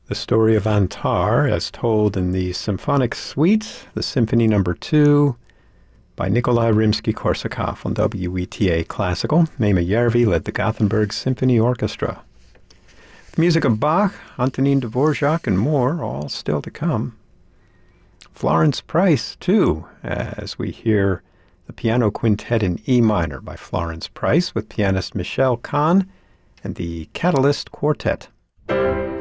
The story of Antar, as told in the Symphonic Suite, the Symphony No. 2, by Nikolai Rimsky-Korsakov on WETA Classical. Mema Järvi led the Gothenburg Symphony Orchestra. The music of Bach, Antonin Dvorak, and more, all still to come. Florence Price, too, as we hear the Piano Quintet in E minor by Florence Price with pianist Michel Kahn and the Catalyst Quartet.